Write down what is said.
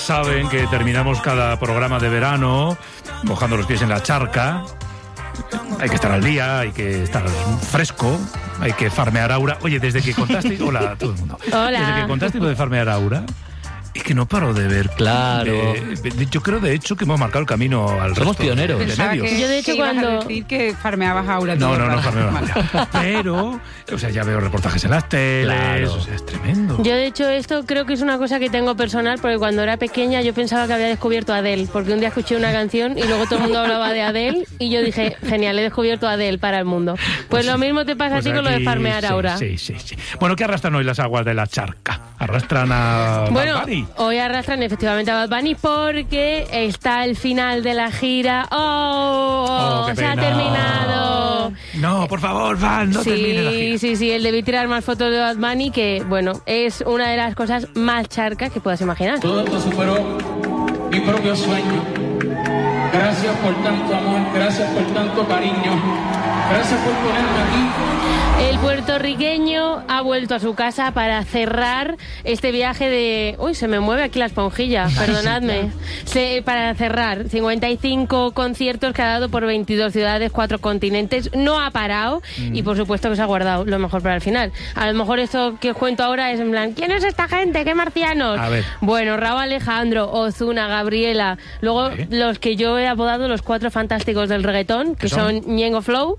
saben que terminamos cada programa de verano mojando los pies en la charca. Hay que estar al día, hay que estar fresco, hay que farmear aura. Oye, desde que contaste... Hola a todo el mundo. Hola. Desde que contaste lo de farmear aura... Es que no paro de ver. Claro. Yo creo, de hecho, que hemos marcado el camino al resto. Somos pioneros. De Pensaba medios. que, Yo, de hecho, que ibas cuando- a decir que farmeabas aura. No, tío, no para- farmeaba aura. Pero, o sea, ya veo reportajes en las teles, Claro. o sea, es tremendo. Yo, de hecho, esto creo que es una cosa que tengo personal, porque cuando era pequeña yo pensaba que había descubierto a Adele, porque un día escuché una canción y luego todo el mundo hablaba de Adele y yo dije, genial, he descubierto a Adele para el mundo. Pues lo mismo te pasa a ti con lo de aquí, farmear sí, aura. Sí. Bueno, ¿qué arrastran hoy las aguas de la charca? ¿Arrastran a Bueno, Bad Bunny? hoy arrastran efectivamente a Bad Bunny porque está el final de la gira. ¡Oh! qué ¡Se ha pena. terminado! No, por favor, Van, no termine la gira. Sí, el de tirar más fotos de Bad Bunny, que, bueno, es una de las cosas más charcas que puedas imaginar. Todo esto superó mi propio sueño. Gracias por tanto amor, gracias por tanto cariño, gracias por ponerme aquí. El puertorriqueño ha vuelto a su casa para cerrar este viaje de... Uy, se me mueve aquí la esponjilla, perdonadme. Para cerrar 55 conciertos que ha dado por 22 ciudades, 4 continentes. No ha parado y por supuesto que se ha guardado lo mejor para el final. A lo mejor esto que os cuento ahora es en plan, ¿quién es esta gente? ¿Qué marcianos? A ver. Bueno, Rauw Alejandro, Ozuna, Gabriela. Luego los que yo he apodado los 4 fantásticos del reggaetón, que ¿Qué son? son Ñengo Flow,